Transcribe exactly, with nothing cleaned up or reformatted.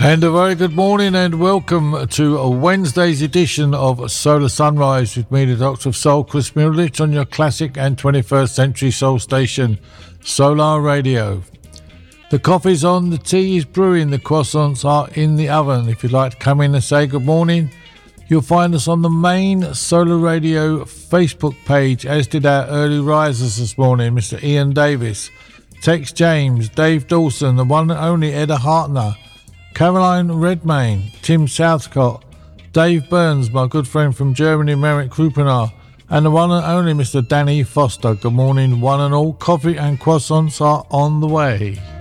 And a very good morning and welcome to a Wednesday's edition of Solar Sunrise with me, the Doctor of Soul, Chris Middleditch, on your classic and twenty-first century soul station, Solar Radio. The coffee's on, the tea is brewing, the croissants are in the oven. If you'd like to come in and say good morning, you'll find us on the main Solar Radio Facebook page, as did our early risers this morning, Mister Ian Davis, Tex James, Dave Dawson, the one and only Edda Hartner, Caroline Redmayne, Tim Southcott, Dave Burns, my good friend from Germany, Merrick Krupenar, and the one and only Mister Danny Foster. Good morning, one and all. Coffee and croissants are on the way.